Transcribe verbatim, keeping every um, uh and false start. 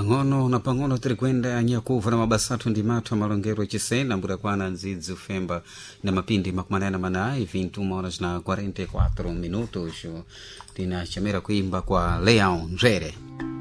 Pang'ono na pang'ono tiri kwenda anyakuva na mabasatu ndi mathu amalongero chisena mbura kwana nzidzi ufemba na mapindi makumanana manayi vinte horas na quarenta e quatro minutos tina chamera kuimba kwa Leão Njere.